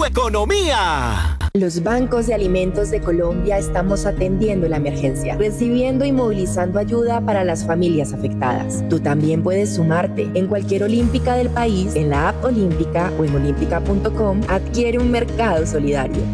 tu economía. Los bancos de alimentos de Colombia estamos atendiendo la emergencia, recibiendo y movilizando ayuda para las familias afectadas. Tú también puedes sumarte. En cualquier olímpica del país, en la app Olímpica o en olímpica.com, adquiere un mercado solidario.